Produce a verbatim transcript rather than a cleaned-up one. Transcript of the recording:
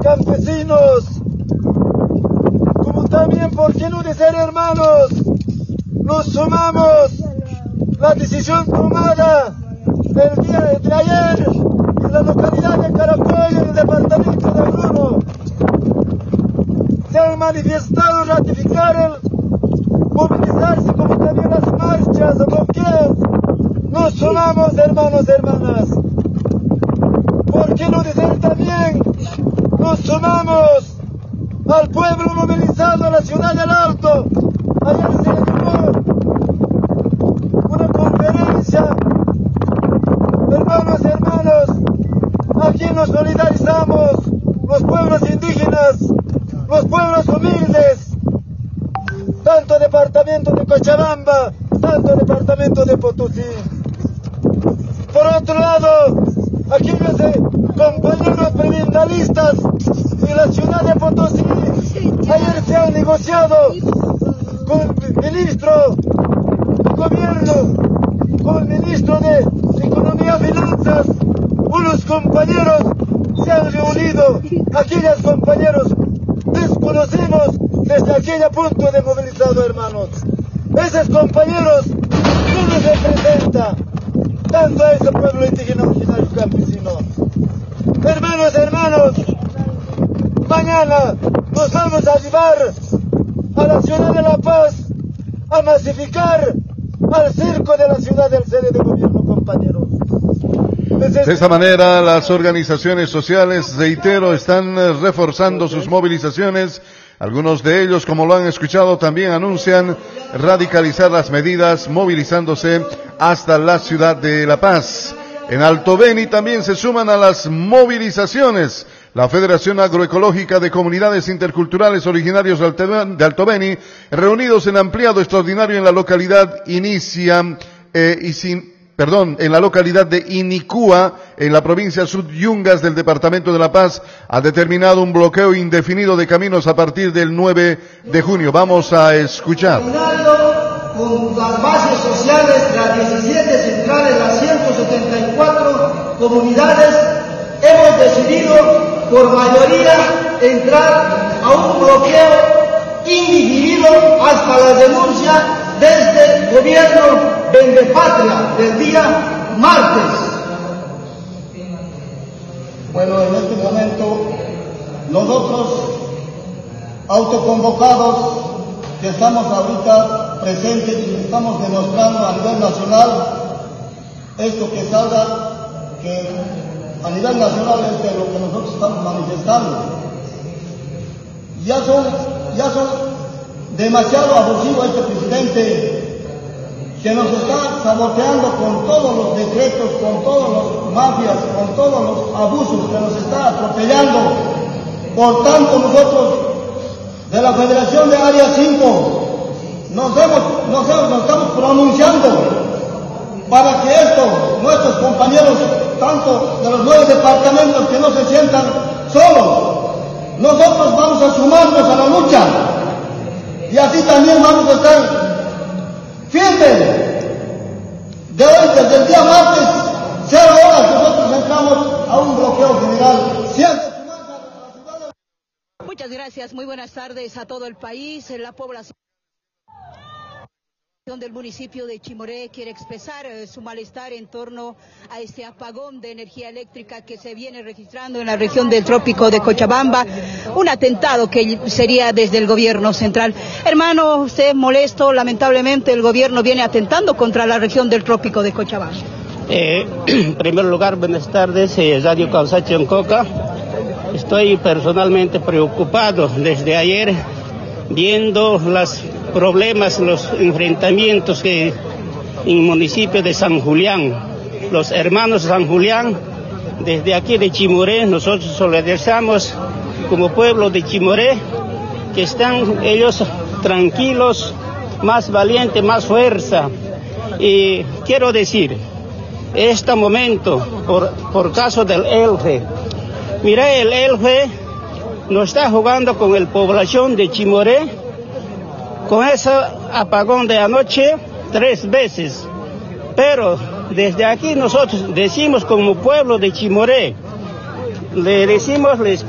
campesinos, como también, ¿por qué no decir, hermanos? Nos sumamos la decisión tomada el día de ayer en la localidad de Caracoy, en el departamento de Bruno. Se han manifestado ratificar el movilizarse, como también las marchas, bloqueos. Nos sumamos, hermanos y hermanas. ¿Por qué no decir también? Nos sumamos al pueblo movilizado en la ciudad del Alto. Ayer se llevó una conferencia. Hermanos y hermanos, aquí nos solidarizamos los pueblos indígenas, los pueblos humildes, tanto departamento de Cochabamba, tanto departamento de Potosí. Por otro lado, aquellos eh, compañeros preventalistas de la ciudad de Potosí, ayer se han negociado con el ministro de gobierno, con el ministro de Economía y Finanzas. Unos compañeros se han reunido, aquellos compañeros desconocimos desde aquel punto de movilizado, hermanos. Esos compañeros no nos representan tanto a ese pueblo indígena originario campesino. Hermanos, hermanos, mañana nos vamos a llevar a la ciudad de La Paz a masificar al circo de la ciudad del sede de gobierno, compañeros. De esta manera, las organizaciones sociales, reitero, están reforzando sus movilizaciones. Algunos de ellos, como lo han escuchado, también anuncian radicalizar las medidas, movilizándose hasta la ciudad de La Paz. En Alto Beni también se suman a las movilizaciones. La Federación Agroecológica de Comunidades Interculturales Originarios de Alto Beni, reunidos en ampliado extraordinario en la localidad inicia eh, y sin Perdón, en la localidad de Inicúa, en la provincia Sudyungas del departamento de La Paz, ha determinado un bloqueo indefinido de caminos a partir del nueve de junio. Vamos a escuchar. Con las bases sociales, las diecisiete centrales, las ciento setenta y cuatro comunidades, hemos decidido por mayoría entrar a un bloqueo indefinido hasta la denuncia desde el gobierno Vendepatria del día martes. Bueno, en este momento nosotros autoconvocados que estamos ahorita presentes y estamos demostrando a nivel nacional esto que salga, que a nivel nacional es de lo que nosotros estamos manifestando. Ya son, ya son demasiado abusivos este presidente, que nos está saboteando con todos los decretos, con todos los mafias, con todos los abusos, que nos está atropellando. Por tanto, nosotros de la Federación de Área cinco nos, hemos, nos, hemos, nos estamos pronunciando para que esto, nuestros compañeros, tanto de los nueve departamentos, que no se sientan solos. Nosotros vamos a sumarnos a la lucha y así también vamos a estar firme. De hoy, desde el día martes, cero horas, nosotros entramos a un bloqueo general. Siempre. Muchas gracias, muy buenas tardes a todo el país. La población del municipio de Chimoré quiere expresar eh, su malestar en torno a este apagón de energía eléctrica que se viene registrando en la región del trópico de Cochabamba, un atentado que sería desde el gobierno central. Hermano, usted molesto, lamentablemente el gobierno viene atentando contra la región del trópico de Cochabamba. Eh, en primer lugar, buenas tardes, eh, Radio Causachi en Coca. Estoy personalmente preocupado desde ayer viendo los problemas, los enfrentamientos que en el municipio de San Julián, los hermanos San Julián, desde aquí de Chimoré, nosotros solidarizamos como pueblo de Chimoré, que están ellos tranquilos, más valientes, más fuerza. Y quiero decir, este momento, por, por caso del Elge, mira, el Elge no está jugando con la población de Chimoré, con ese apagón de anoche, tres veces. Pero desde aquí nosotros decimos como pueblo de Chimoré, le decimos, les